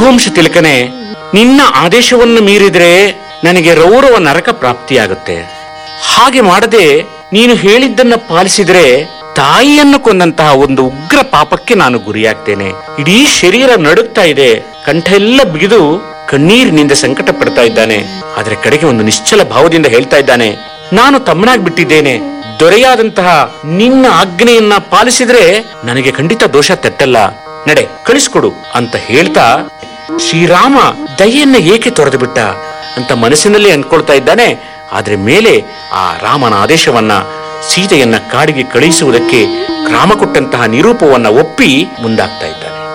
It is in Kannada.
ರಘುವಂಶ ತಿಲಕನೇ, ನಿನ್ನ ಆದೇಶವನ್ನು ಮೀರಿದ್ರೆ ನನಗೆ ರೌರವ ನರಕ ಪ್ರಾಪ್ತಿಯಾಗುತ್ತೆ. ಹಾಗೆ ಮಾಡದೆ ನೀನು ಹೇಳಿದ್ದನ್ನ ಪಾಲಿಸಿದ್ರೆ ತಾಯಿಯನ್ನು ಕೊಂದಂತಹ ಒಂದು ಉಗ್ರ ಪಾಪಕ್ಕೆ ನಾನು ಗುರಿಯಾಗ್ತೇನೆ. ಇಡೀ ಶರೀರ ನಡುಗ್ತಾ ಇದೆ, ಕಂಠ ಎಲ್ಲ ಬಿಗಿದು ಕಣ್ಣೀರಿನಿಂದ ಸಂಕಟ ಪಡ್ತಾ ಇದ್ದಾನೆ. ಆದ್ರೆ ಕಡೆಗೆ ಒಂದು ನಿಶ್ಚಲ ಭಾವದಿಂದ ಹೇಳ್ತಾ ಇದ್ದಾನೆ, ನಾನು ತಮ್ಮನಾಗ್ಬಿಟ್ಟಿದ್ದೇನೆ, ದೊರೆಯಾದಂತಹ ನಿನ್ನ ಆಜ್ಞೆಯನ್ನ ಪಾಲಿಸಿದ್ರೆ ನನಗೆ ಖಂಡಿತ ದೋಷ ತೆತ್ತಲ್ಲ, ನಡೆ ಕಳಿಸ್ಕೊಡು ಅಂತ ಹೇಳ್ತಾ ಶ್ರೀರಾಮ ದಯೆಯನ್ನ ಏಕೆ ತೊರೆದು ಬಿಟ್ಟ ಅಂತ ಮನಸ್ಸಿನಲ್ಲಿ ಅಂದ್ಕೊಳ್ತಾ ಇದ್ದಾನೆ. ಆದ್ರೆ ಮೇಲೆ ಆ ರಾಮನ ಆದೇಶವನ್ನ, ಸೀತೆಯನ್ನ ಕಾಡಿಗೆ ಕಳುಹಿಸುವುದಕ್ಕೆ ರಾಮ ಕೊಟ್ಟಂತಹ ನಿರೂಪವನ್ನ ಒಪ್ಪಿ ಮುಂದಾಗ್ತಾ ಇದ್ದಾನೆ.